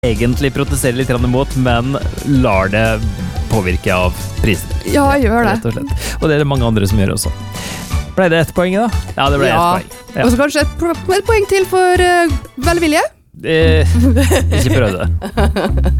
egentlig protesterer litt imot, men lar det påvirke av prisen. Ja, jeg gjør det. Rett og slett. Og det er det mange andre som gjør også. Ble det 1 poeng da? Ja, det ble 1 poeng. Ja. Og så kanskje et poeng til for velvilje. Ikke prøv det.